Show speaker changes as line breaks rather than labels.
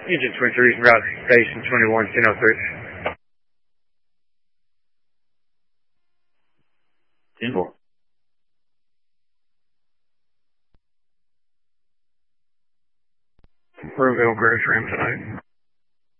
Engine 23 is route station 21, 1003.
10-4.
Roseville Gross Ram tonight.